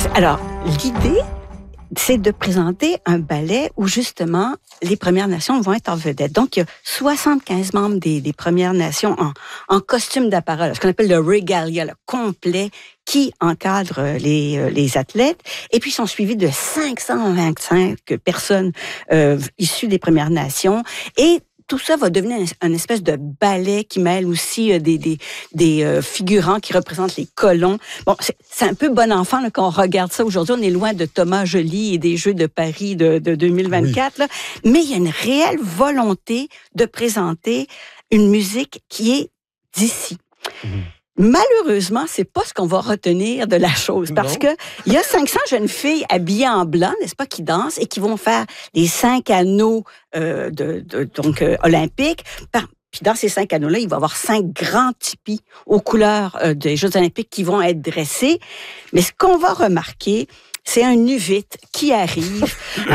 Alors, l'idée, c'est de présenter un ballet où, justement, les Premières Nations vont être en vedette. Donc, il y a 75 membres des Premières Nations en costume d'apparat, ce qu'on appelle le regalia, le complet, qui encadre les athlètes. Et puis, ils sont suivis de 525 personnes issues des Premières Nations. Et tout ça va devenir une espèce de ballet qui mêle aussi des figurants qui représentent les colons. Bon, c'est un peu bon enfant là, quand on regarde ça aujourd'hui. On est loin de Thomas Joly et des Jeux de Paris de 2024. Oui. Là. Mais il y a une réelle volonté de présenter une musique qui est d'ici. Mmh. Malheureusement, c'est pas ce qu'on va retenir de la chose parce que il y a 500 jeunes filles habillées en blanc, n'est-ce pas, qui dansent et qui vont faire les 5 anneaux olympiques. Puis dans ces 5 anneaux-là, il va y avoir 5 grands tipis aux couleurs des Jeux olympiques qui vont être dressés. Mais ce qu'on va remarquer, c'est un uvite qui arrive,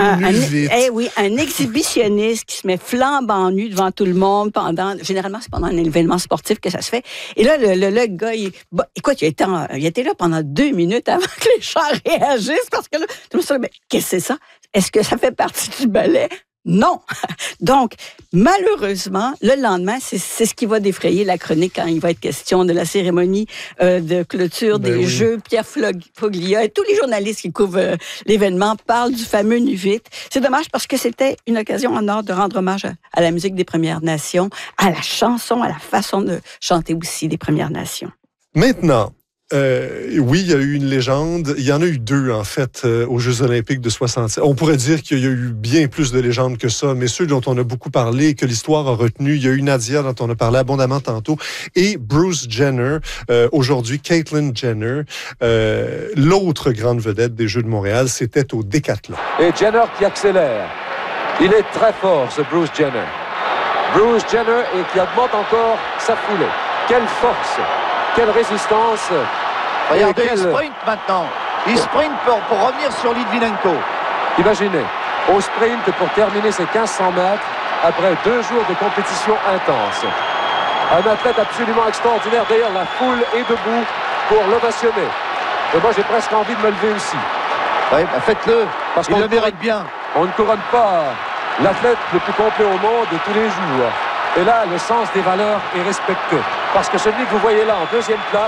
un exhibitionniste qui se met flambant nu devant tout le monde généralement c'est pendant un événement sportif que ça se fait. Et là, le gars, écoute, il était là pendant 2 minutes avant que les gens réagissent parce que là, tout le monde se dit, mais qu'est-ce que c'est ça? Est-ce que ça fait partie du ballet? Non. Donc, malheureusement, le lendemain, c'est ce qui va défrayer la chronique quand il va être question de la cérémonie de clôture des Jeux. Pierre Foglia et tous les journalistes qui couvrent l'événement parlent du fameux Nuvite. C'est dommage parce que c'était une occasion en or de rendre hommage à la musique des Premières Nations, à la chanson, à la façon de chanter aussi des Premières Nations. Maintenant, oui, il y a eu une légende. Il y en a eu 2, en fait, aux Jeux olympiques de 67. On pourrait dire qu'il y a eu bien plus de légendes que ça, mais ceux dont on a beaucoup parlé, que l'histoire a retenu, il y a eu Nadia, dont on a parlé abondamment tantôt, et Bruce Jenner, aujourd'hui Caitlyn Jenner, l'autre grande vedette des Jeux de Montréal, c'était au décathlon. Et Jenner qui accélère. Il est très fort, ce Bruce Jenner. Bruce Jenner et qui augmente encore sa foulée. Quelle force! Quelle résistance! Regardez, il sprint maintenant. Il sprint pour revenir sur Litvinenko. Imaginez, au sprint pour terminer ses 1500 mètres après 2 jours de compétition intense. Un athlète absolument extraordinaire. D'ailleurs, la foule est debout pour l'ovationner. Et moi, j'ai presque envie de me lever aussi. Oui, bah faites-le. Parce qu'il le mérite bien. On ne couronne pas l'athlète le plus complet au monde de tous les jours. Et là, le sens des valeurs est respecté. Parce que celui que vous voyez là en 2e place,